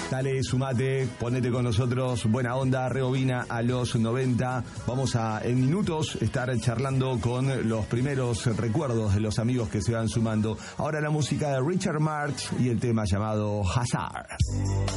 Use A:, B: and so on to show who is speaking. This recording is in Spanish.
A: Dale, sumate, ponete con nosotros, buena onda, rebobina a los 90. Vamos a, en minutos, estar charlando con los primeros recuerdos de los amigos que se van sumando. Ahora la música de Richard Marx y el tema llamado Hazard.